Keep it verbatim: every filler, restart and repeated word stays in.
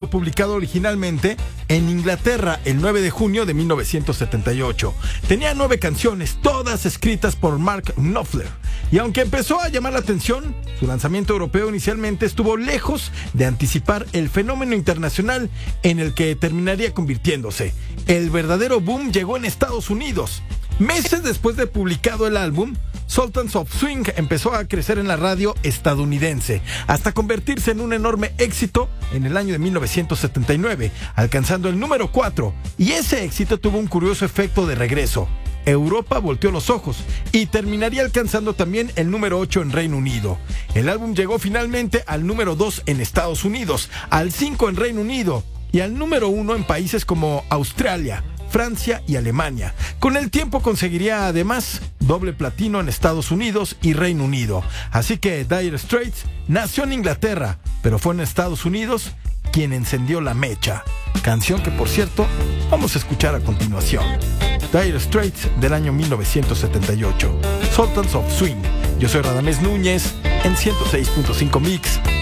publicado originalmente en Inglaterra el nueve de junio de mil novecientos setenta y ocho. Tenía nueve canciones, todas escritas por Mark Knopfler. Y aunque empezó a llamar la atención, su lanzamiento europeo inicialmente estuvo lejos de anticipar el fenómeno internacional en el que terminaría convirtiéndose. El verdadero boom llegó en Estados Unidos. Meses después de publicado el álbum, Sultans of Swing empezó a crecer en la radio estadounidense, hasta convertirse en un enorme éxito en el año de mil novecientos setenta y nueve, alcanzando el número cuatro, y ese éxito tuvo un curioso efecto de regreso. Europa volteó los ojos y terminaría alcanzando también el número ocho en Reino Unido. El álbum llegó finalmente al número dos en Estados Unidos, al cinco en Reino Unido y al número uno en países como Australia, Francia y Alemania. Con el tiempo conseguiría además doble platino en Estados Unidos y Reino Unido. Así que Dire Straits nació en Inglaterra, pero fue en Estados Unidos quien encendió la mecha. Canción que, por cierto, vamos a escuchar a continuación. Dire Straits del año mil novecientos setenta y ocho. Sultans of Swing. Yo soy Radamés Núñez en ciento seis punto cinco Mix.